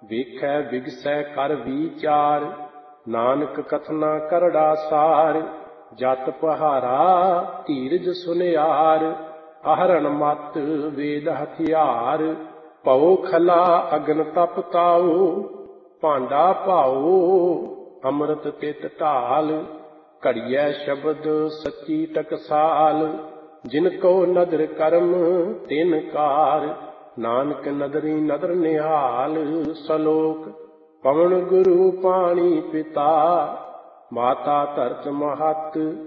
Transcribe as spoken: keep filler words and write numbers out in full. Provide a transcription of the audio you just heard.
ਵੇਖੈ ਵਿਗਸੈ ਕਰ ਵਿਚਾਰ, ਨਾਨਕ ਕਥਨਾ ਕਰੜਾ ਸਾਰ। ਜਤ ਪਹਾਰਾ ਧੀਰਜ ਸੁਨਿਆਰ, ਆਹਰਣ ਮਤ ਵੇਦ ਹਥਿਆਰ। ਭਉ ਖਲਾ ਅਗਨ ਤਪ ਤਾਉ, ਭਾਂਡਾ ਭਾਉ ਅੰਮ੍ਰਿਤ ਤਿਤ ਢਾਲ। ਘੜੀਐ ਸ਼ਬਦ ਸੱਚੀ ਟਕਸਾਲ, ਜਿਨ ਕੋ ਨਦਰ ਕਰਮ ਤਿਨ ਕਾਰ। ਨਾਨਕ ਨਦਰੀ ਨਦਰ ਨਿਹਾਲ। ਸਲੋਕ ਪਵਨ ਗੁਰੂ ਪਾਣੀ ਪਿਤਾ, ਮਾਤਾ ਧਰਤ ਮਹਤ